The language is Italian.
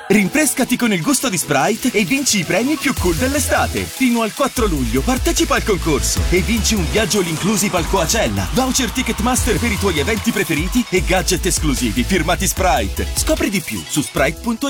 Rinfrescati con il gusto di Sprite e vinci i premi più cool dell'estate. Fino al 4 luglio partecipa al concorso e vinci un viaggio all inclusive al Coachella, voucher Ticketmaster per i tuoi eventi preferiti e gadget esclusivi firmati Sprite. Scopri di più su Sprite.it.